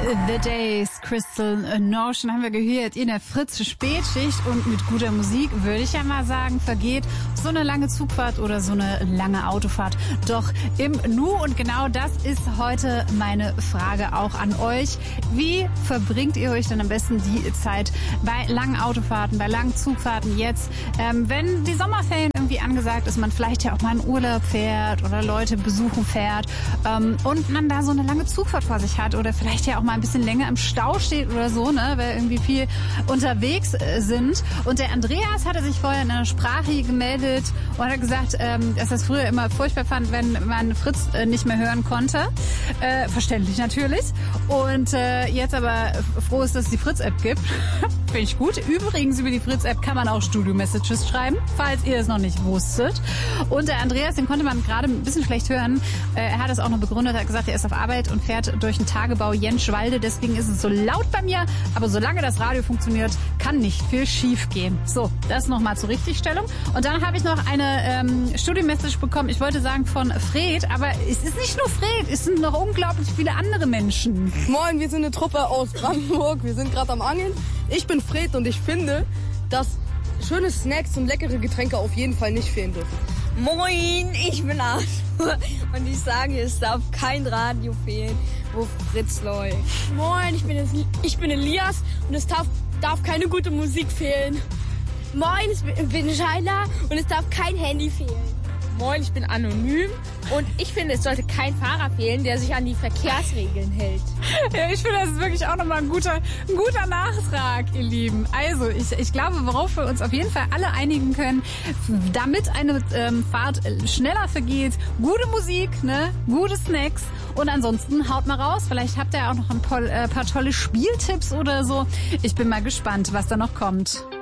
The Days, Crystal Notion haben wir gehört in der Fritz Spätschicht und mit guter Musik würde ich ja mal sagen, vergeht so eine lange Zugfahrt oder so eine lange Autofahrt doch im Nu und genau das ist heute meine Frage auch an euch. Wie verbringt ihr euch denn am besten die Zeit bei langen Autofahrten, bei langen Zugfahrten jetzt, wenn die Sommerferien irgendwie angesagt ist, man vielleicht ja auch mal in Urlaub fährt oder Leute besuchen fährt und man da so eine lange Zugfahrt vor sich hat oder vielleicht ja auch mal ein bisschen länger im Stau steht oder so, ne, weil irgendwie viel unterwegs sind. Und der Andreas hatte sich vorher in einer Sprache gemeldet und hat gesagt, dass er es früher immer furchtbar fand, wenn man Fritz nicht mehr hören konnte. Verständlich natürlich. Und jetzt aber froh ist, dass es die Fritz-App gibt. Finde ich gut. Übrigens, über die Fritz-App kann man auch Studio-Messages schreiben, falls ihr es noch nicht wusstet. Und der Andreas, den konnte man gerade ein bisschen schlecht hören. Er hat es auch noch begründet, hat gesagt, er ist auf Arbeit und fährt durch den Tagebau Jenschwalde. Deswegen ist es so laut bei mir. Aber solange das Radio funktioniert, kann nicht viel schief gehen. So, das nochmal zur Richtigstellung. Und dann habe ich noch eine Studio-Message bekommen. Ich wollte sagen von Fred, aber es ist nicht nur Fred, es sind noch unglaublich viele andere Menschen. Moin, wir sind eine Truppe aus Brandenburg. Wir sind gerade am Angeln. Ich bin Fred und ich finde, dass schöne Snacks und leckere Getränke auf jeden Fall nicht fehlen dürfen. Moin, ich bin Arthur und ich sage, es darf kein Radio fehlen, wo Fritz läuft. Moin, ich bin Elias und es darf keine gute Musik fehlen. Moin, ich bin Shaila und es darf kein Handy fehlen. Moin, ich bin anonym und ich finde, es sollte kein Fahrer fehlen, der sich an die Verkehrsregeln hält. Ja, ich finde, das ist wirklich auch nochmal ein guter Nachtrag, ihr Lieben. Also, ich glaube, worauf wir uns auf jeden Fall alle einigen können, damit eine Fahrt schneller vergeht, gute Musik, ne, gute Snacks und ansonsten haut mal raus. Vielleicht habt ihr auch noch ein paar tolle Spieltipps oder so. Ich bin mal gespannt, was da noch kommt.